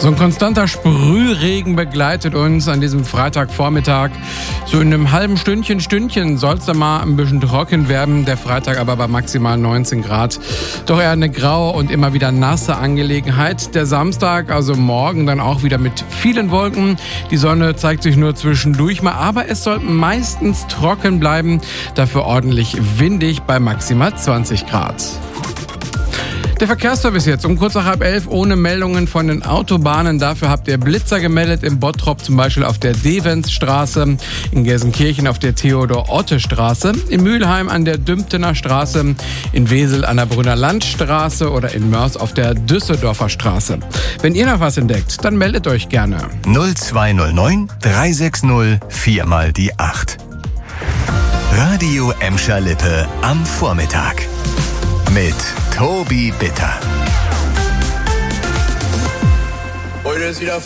So ein konstanter Sprühregen begleitet uns an diesem Freitagvormittag. So in einem halben Stündchen soll es dann mal ein bisschen trocken werden. Der Freitag aber bei maximal 19 Grad. Doch eher eine graue und immer wieder nasse Angelegenheit. Der Samstag, also morgen, dann auch wieder mit vielen Wolken. Die Sonne zeigt sich nur zwischendurch mal, aber es soll meistens trocken bleiben. Dafür ordentlich windig bei maximal 20 Grad. Der Verkehrsservice jetzt um kurz nach 10:30 ohne Meldungen von den Autobahnen. Dafür habt ihr Blitzer gemeldet in Bottrop, zum Beispiel auf der Devensstraße, in Gelsenkirchen auf der Theodor-Otte-Straße, in Mülheim an der Dümptener Straße, in Wesel an der Brünner Landstraße oder in Mörs auf der Düsseldorfer Straße. Wenn ihr noch was entdeckt, dann meldet euch gerne. 0209 360 4 mal die 8. Radio Emscher Lippe am Vormittag. Mit Tobi Bitter. Heute ist wieder